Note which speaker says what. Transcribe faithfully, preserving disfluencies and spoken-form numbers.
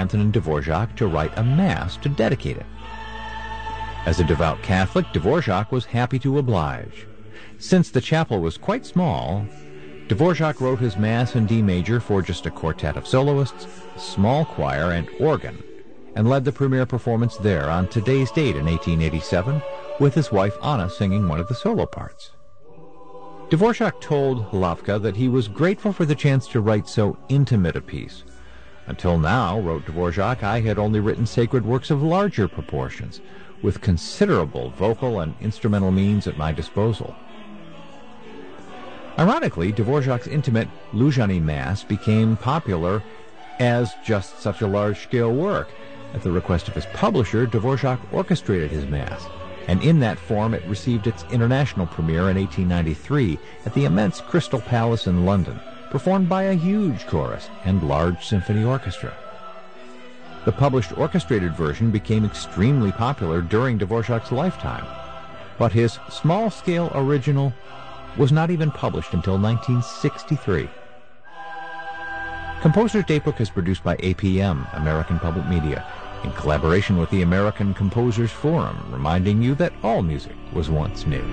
Speaker 1: Antonin Dvorak to write a mass to dedicate it. As a devout Catholic, Dvorak was happy to oblige. Since the chapel was quite small, Dvorak wrote his Mass in D major for just a quartet of soloists, a small choir, and organ, and led the premiere performance there on today's date in eighteen eighty-seven, with his wife Anna singing one of the solo parts. Dvorak told Hlavka that he was grateful for the chance to write so intimate a piece. Until now, wrote Dvorak, I had only written sacred works of larger proportions, with considerable vocal and instrumental means at my disposal. Ironically, Dvorak's intimate Luzhany Mass became popular as just such a large-scale work. At the request of his publisher, Dvorak orchestrated his Mass, and in that form it received its international premiere in eighteen ninety-three at the immense Crystal Palace in London, performed by a huge chorus and large symphony orchestra. The published orchestrated version became extremely popular during Dvorak's lifetime, but his small-scale original was not even published until nineteen sixty-three. Composer's Datebook is produced by A P M, American Public Media, in collaboration with the American Composers Forum, reminding you that all music was once new.